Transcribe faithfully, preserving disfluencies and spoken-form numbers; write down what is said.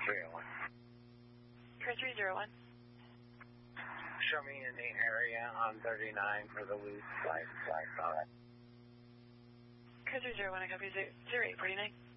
three oh one. Car three zero one. Show me in the area on thirty-nine for the loose light flags on it. Car three zero one, I copy zero eight forty-nine.